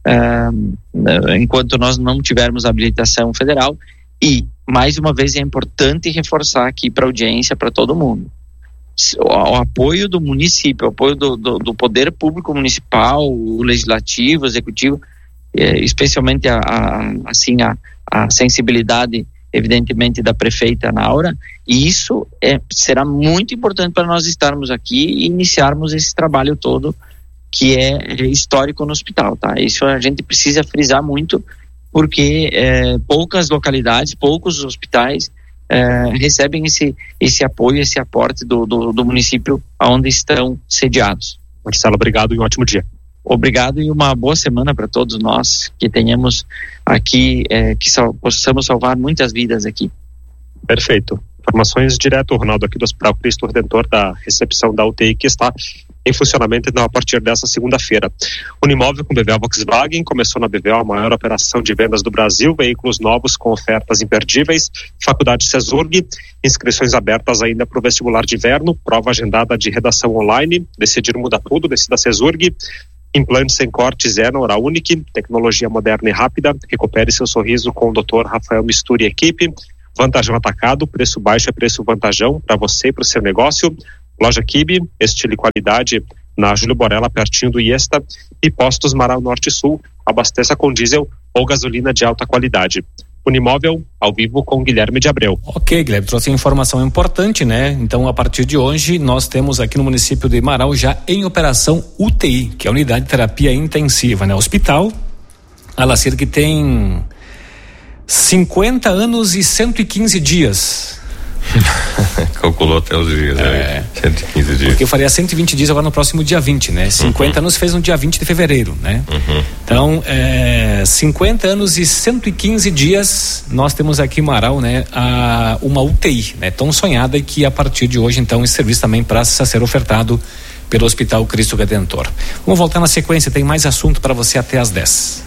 Speaker 19: uh, enquanto nós não tivermos habilitação federal. E mais uma vez é importante reforçar aqui para a audiência, para todo mundo, O, o apoio do município, o apoio do, do, do poder público municipal, o legislativo, o executivo, é, especialmente a, a, assim, a, a sensibilidade, evidentemente, da prefeita Naura, e isso é, será muito importante para nós estarmos aqui e iniciarmos esse trabalho todo que é histórico no hospital, tá? Isso a gente precisa frisar muito, porque é, poucas localidades, poucos hospitais É, recebem esse, esse apoio, esse aporte do, do, do município onde estão sediados.
Speaker 18: Marcelo, obrigado e um ótimo dia.
Speaker 19: Obrigado e uma boa semana para todos nós, que tenhamos aqui, é, que sal, possamos salvar muitas vidas aqui.
Speaker 18: Perfeito. Informações direto, Ronaldo, aqui do Hospital Cristo Redentor, da recepção da U T I, que está em funcionamento então, a partir dessa segunda-feira. Unimóvel com B V A Volkswagen começou na B V A a maior operação de vendas do Brasil, veículos novos com ofertas imperdíveis. Faculdade CESURG, inscrições abertas ainda para o vestibular de inverno, prova agendada de redação online. Decidir muda tudo, decida CESURG. Implantes sem corte zero, Oral Unique, tecnologia moderna e rápida. Recupere seu sorriso com o doutor Rafael Misturi e equipe. Vantajão Atacado, preço baixo é preço vantajão para você e para o seu negócio. Loja Kibe, estilo e qualidade na Júlio Borella, pertinho do Iesta. E Postos Marau Norte e Sul, abasteça com diesel ou gasolina de alta qualidade. Unimóvel, ao vivo com Guilherme de Abreu.
Speaker 15: Ok, Guilherme, trouxe informação importante, né? Então, a partir de hoje, nós temos aqui no município de Marau já em operação U T I, que é a Unidade de Terapia Intensiva, né? Hospital, Alacir, que tem cinquenta anos e cento e quinze dias.
Speaker 16: Calculou até os dias, é. Né? cento e quinze dias.
Speaker 15: Porque eu faria cento e vinte dias agora no próximo dia vinte, né? cinquenta uhum. anos fez no dia vinte de fevereiro, né? Uhum. Então, é, cinquenta anos e cento e quinze dias nós temos aqui em Marau, né? A, uma U T I, né? Tão sonhada, e que a partir de hoje, então, esse serviço também passa a ser ofertado pelo Hospital Cristo Redentor. Vamos voltar na sequência, tem mais assunto para você até às dez.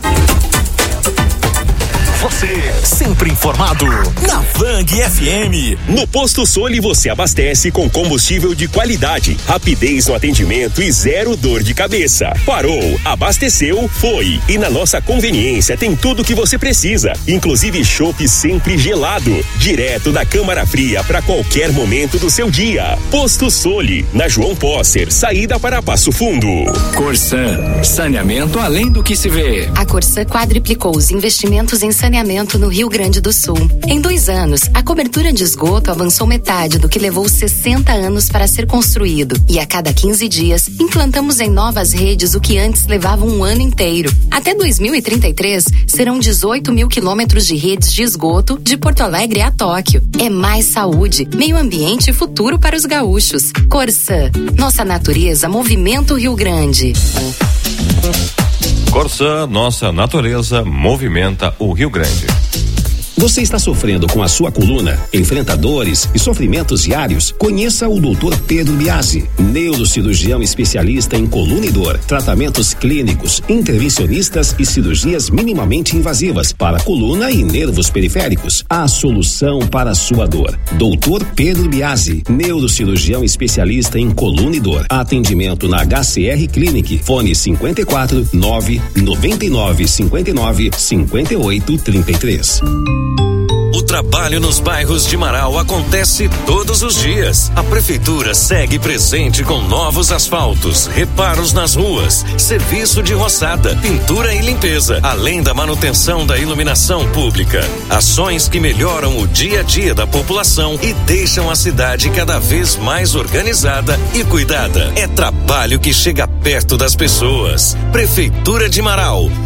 Speaker 5: Você sempre informado na Vang F M.
Speaker 4: No Posto Soli você abastece com combustível de qualidade, rapidez no atendimento e zero dor de cabeça. Parou, abasteceu, foi. E na nossa conveniência tem tudo que você precisa, inclusive chopp sempre gelado, direto da câmara fria para qualquer momento do seu dia. Posto Soli, na João Posser, saída para Passo Fundo.
Speaker 3: Corsan, saneamento além do que se vê.
Speaker 2: A Corsan quadriplicou os investimentos em saneamento no Rio Grande do Sul. Em dois anos, a cobertura de esgoto avançou metade do que levou sessenta anos para ser construído. E a cada quinze dias, implantamos em novas redes o que antes levava um ano inteiro. Até dois mil e trinta e três, serão dezoito mil quilômetros de redes de esgoto de Porto Alegre a Tóquio. É mais saúde, meio ambiente e futuro para os gaúchos. Corsan, nossa natureza movimenta o Rio Grande.
Speaker 16: Corsan, nossa natureza movimenta o Rio Grande.
Speaker 6: Você está sofrendo com a sua coluna? Enfrenta dores e sofrimentos diários? Conheça o doutor Pedro Biasi, neurocirurgião especialista em coluna e dor, tratamentos clínicos, intervencionistas e cirurgias minimamente invasivas para coluna e nervos periféricos. A solução para a sua dor. doutor Pedro Biasi, neurocirurgião especialista em coluna e dor. Atendimento na H C R Clinic. Fone cinquenta e quatro, nove, noventa e nove, cinquenta e nove, cinquenta e oito, trinta e três.
Speaker 5: O trabalho nos bairros de Marau acontece todos os dias. A prefeitura segue presente com novos asfaltos, reparos nas ruas, serviço de roçada, pintura e limpeza, além da manutenção da iluminação pública. Ações que melhoram o dia a dia da população e deixam a cidade cada vez mais organizada e cuidada. É trabalho que chega perto das pessoas. Prefeitura de Marau,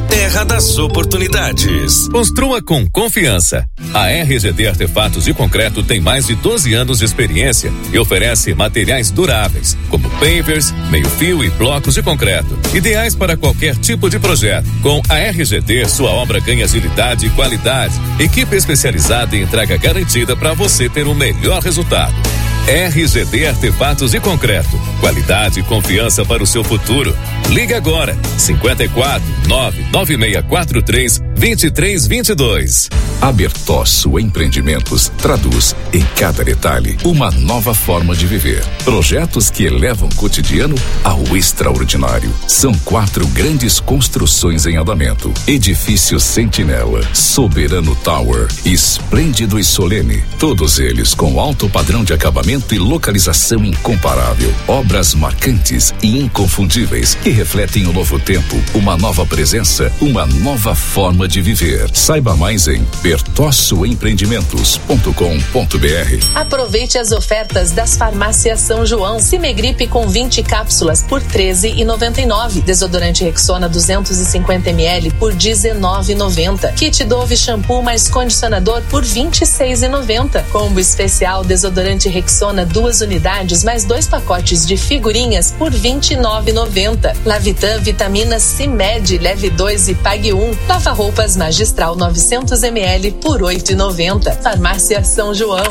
Speaker 6: terra das oportunidades. Construa com confiança. A R G D Artefatos de Concreto tem mais de doze anos de experiência e oferece materiais duráveis, como pavers, meio-fio e blocos de concreto, ideais para qualquer tipo de projeto. Com a R G D, sua obra ganha agilidade e qualidade. Equipe especializada e entrega garantida para você ter o melhor resultado. R G D Artefatos de Concreto. Qualidade e confiança para o seu futuro. Ligue agora. cinquenta e quatro, nove nove seis quatro três, dois três dois dois.
Speaker 9: A Bertosso Empreendimentos traduz em cada detalhe uma nova forma de viver. Projetos que elevam o cotidiano ao extraordinário. São quatro grandes construções em andamento. Edifício Sentinela, Soberano Tower, Esplêndido e Solene. Todos eles com alto padrão de acabamento e localização incomparável. Obras marcantes e inconfundíveis que refletem o novo tempo, uma nova presença, uma nova forma de viver. Saiba mais em bertosso empreendimentos ponto com ponto br.
Speaker 7: Aproveite as ofertas das farmácias São João. Cimegripe com vinte cápsulas por treze reais e noventa e nove centavos. Desodorante Rexona duzentos e cinquenta mililitros por dezenove reais e noventa centavos. Kit Dove shampoo mais condicionador por vinte e seis reais e noventa centavos. Combo especial desodorante Rexona duas unidades mais dois pacotes de figurinhas por vinte e nove reais e noventa centavos. Lavitan vitamina Cimed, leve dois e pague um. Lava roupas magistral novecentos mililitros por oito reais e noventa centavos. Farmácia São João.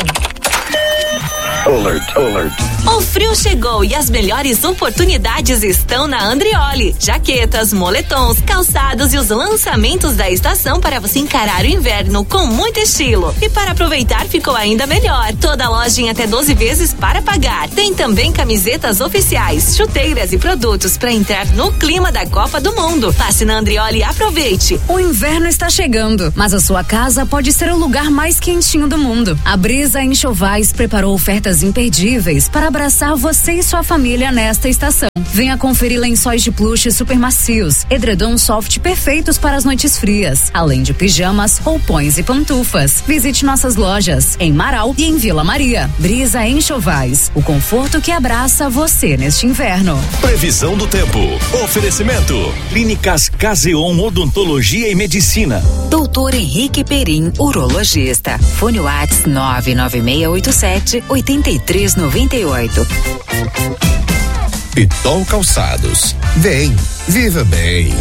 Speaker 11: Alert, alert.
Speaker 12: O frio chegou e as melhores oportunidades estão na Andrioli. Jaquetas, moletons, calçados e os lançamentos da estação para você encarar o inverno com muito estilo. E para aproveitar ficou ainda melhor. Toda loja em até doze vezes para pagar. Tem também camisetas oficiais, chuteiras e produtos para entrar no clima da Copa do Mundo. Passe na Andrioli e aproveite.
Speaker 22: O inverno está chegando, mas a sua casa pode ser o lugar mais quentinho do mundo. A Brisa Enxovais preparou ofertas imperdíveis para abraçar você e sua família nesta estação. Venha conferir lençóis de plush super macios, edredom soft perfeitos para as noites frias, além de pijamas, roupões e pantufas. Visite nossas lojas em Marau e em Vila Maria. Brisa Enxovais, o conforto que abraça você neste inverno.
Speaker 6: Previsão do tempo. Oferecimento. Clínicas Caseon Odontologia e Medicina.
Speaker 2: Doutor Henrique Perim, urologista. Fone Whats nove nove seis oito sete, oito três nove oito.
Speaker 6: Pitol Calçados. Vem, viva bem.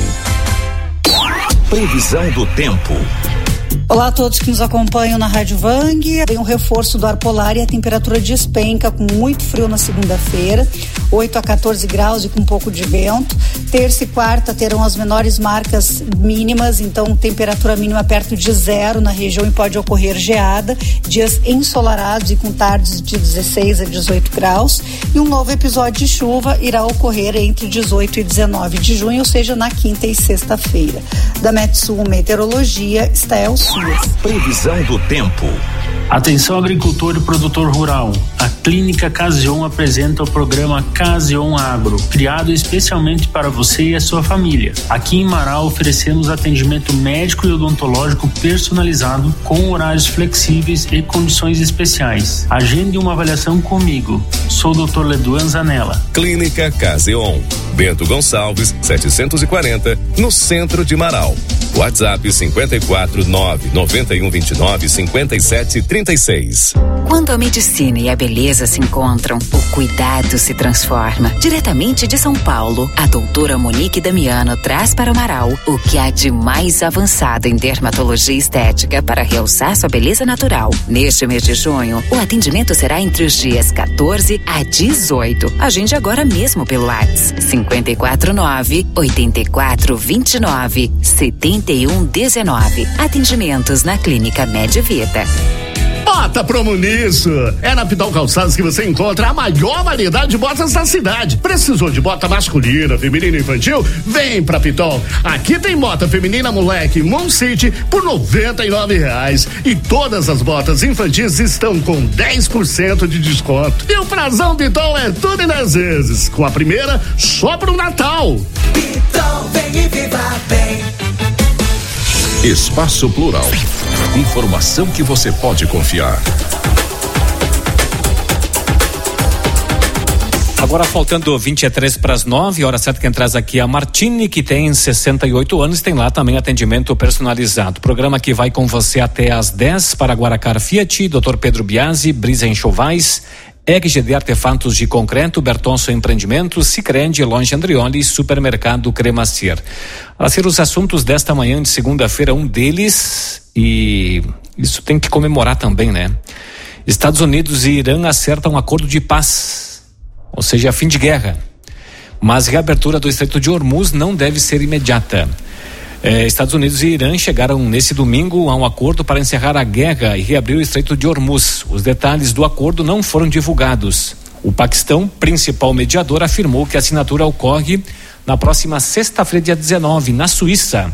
Speaker 6: Previsão do tempo.
Speaker 23: Olá a todos que nos acompanham na Rádio Vang. Tem um reforço do ar polar e a temperatura despenca com muito frio na segunda-feira, oito a quatorze graus e com um pouco de vento. Terça e quarta terão as menores marcas mínimas, então temperatura mínima perto de zero na região e pode ocorrer geada. Dias ensolarados e com tardes de dezesseis a dezoito graus. E um novo episódio de chuva irá ocorrer entre dezoito e dezenove de junho, ou seja, na quinta e sexta-feira. Da Metsul Meteorologia, Stael Sul.
Speaker 6: Previsão do tempo.
Speaker 24: Atenção agricultor e produtor rural. A Clínica Caseon apresenta o programa Caseon Agro, criado especialmente para você e a sua família. Aqui em Marau oferecemos atendimento médico e odontológico personalizado com horários flexíveis e condições especiais. Agende uma avaliação comigo. Sou o doutor Leduan Zanella.
Speaker 6: Clínica Caseon, Bento Gonçalves, setecentos e quarenta, no centro de Marau. WhatsApp cinquenta e quatro, nove nove um vinte e nove, cinquenta e sete, trinta e seis.
Speaker 2: Quando a medicina e a beleza se encontram, o cuidado se transforma. Diretamente de São Paulo, a doutora Monique Damiano traz para o Marau o que há de mais avançado em dermatologia estética para realçar sua beleza natural. Neste mês de junho, o atendimento será entre os dias quatorze a dezoito. Agende agora mesmo pelo WhatsApp cinquenta e quatro, nove oitenta e quatro, vinte e nove, setenta e um, dezenove. Atendimentos na Clínica Média Vida.
Speaker 25: Bota promo nisso! É na Pitol Calçados que você encontra a maior variedade de botas da cidade. Precisou de bota masculina, feminina e infantil? Vem pra Pitol. Aqui tem bota feminina moleque Mon City por noventa e nove reais. E todas as botas infantis estão com dez por cento de desconto. E o prazão Pitol é tudo em dez vezes. Com a primeira, só pro Natal.
Speaker 26: Pitol, vem e viva bem.
Speaker 9: Espaço Plural. Informação que você pode confiar.
Speaker 15: Agora faltando vinte e três para as nove, hora certa quem traz aqui a Martini, que tem sessenta e oito anos, tem lá também atendimento personalizado. Programa que vai com você até às dez para Guaracar Fiat, doutor Pedro Biasi, Brisa Enxovais, E G G D Artefatos de Concreto, Bertonso Empreendimentos, Sicredi, Longe Andrioli, Supermercado Cremacier. A ser os assuntos desta manhã de segunda-feira, um deles, e isso tem que comemorar também, né? Estados Unidos e Irã acertam um acordo de paz, ou seja, fim de guerra. Mas a reabertura do Estreito de Hormuz não deve ser imediata. É, Estados Unidos e Irã chegaram nesse domingo a um acordo para encerrar a guerra e reabrir o Estreito de Hormuz. Os detalhes do acordo não foram divulgados. O Paquistão, principal mediador, afirmou que a assinatura ocorre na próxima sexta-feira, dia dezenove, na Suíça.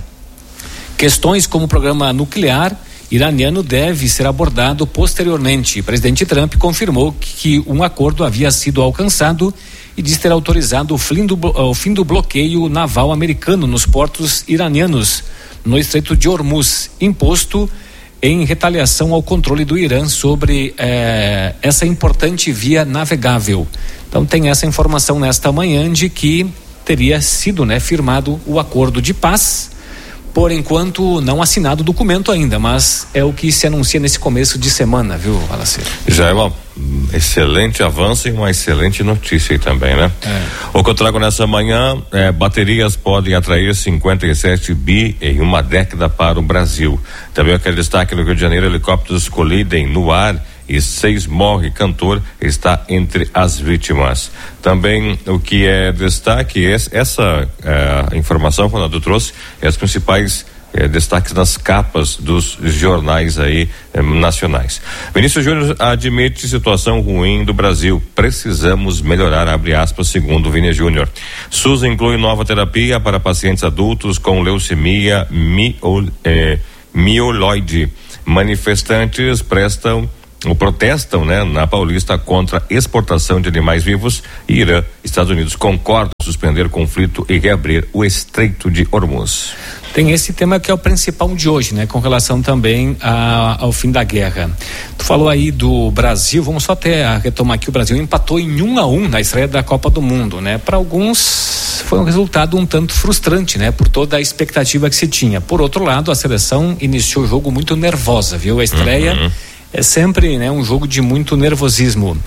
Speaker 15: Questões como o programa nuclear iraniano deve ser abordado posteriormente. O presidente Trump confirmou que um acordo havia sido alcançado e diz ter autorizado o fim do, o fim do bloqueio naval americano nos portos iranianos no Estreito de Hormuz, imposto em retaliação ao controle do Irã sobre eh, essa importante via navegável. Então tem essa informação nesta manhã de que teria sido, né, firmado o acordo de paz. Por enquanto, não assinado o documento ainda, mas é o que se anuncia nesse começo de semana, viu, Alacer?
Speaker 16: Já é um excelente avanço e uma excelente notícia aí também, né? É. O que eu trago nessa manhã, é, baterias podem atrair cinquenta e sete bi em uma década para o Brasil. Também eu quero destaque no Rio de Janeiro, helicópteros colidem no ar e seis morre. Cantor está entre as vítimas. Também o que é destaque, essa é, informação quando tu trouxe, é as principais é, destaques nas capas dos jornais aí é, nacionais. Vinícius Júnior admite situação ruim do Brasil, precisamos melhorar, abre aspas, segundo Vini Júnior. SUS inclui nova terapia para pacientes adultos com leucemia miol, é, mieloide. Manifestantes prestam ou protestam, né, na Paulista contra exportação de animais vivos. Irã, Estados Unidos concordam em suspender o conflito e reabrir o Estreito de Hormuz.
Speaker 15: Tem esse tema que é o principal de hoje, né, com relação também a, ao fim da guerra. Tu falou aí do Brasil, vamos só até retomar aqui, o Brasil empatou em um a um na estreia da Copa do Mundo, né? Para alguns foi um resultado um tanto frustrante, né, por toda a expectativa que se tinha. Por outro lado, a seleção iniciou o jogo muito nervosa, viu? A estreia uhum. é sempre, né, um jogo de muito nervosismo.